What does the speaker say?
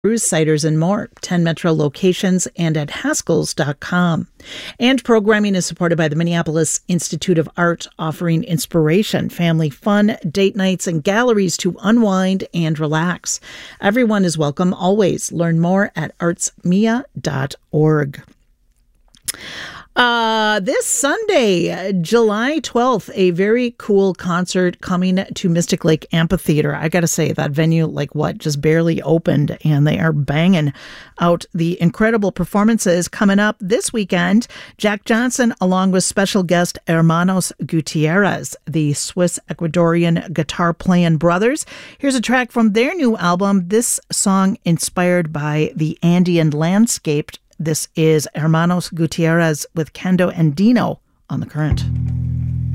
Cruise ciders and more, 10 Metro locations and at Haskell's.com. And programming is supported by the Minneapolis Institute of Art, offering inspiration, family fun, date nights, and galleries to unwind and relax. Everyone is welcome always. Learn more at artsmia.org. This Sunday, July 12th, a very cool concert coming to Mystic Lake Amphitheater. I got to say, that venue, just barely opened, and they are banging out the incredible performances coming up this weekend. Jack Johnson, along with special guest Hermanos Gutierrez, the Swiss-Ecuadorian guitar-playing brothers. Here's a track from their new album, this song inspired by the Andean landscape. This is Hermanos Gutierrez with Kendo and Dino on The Current.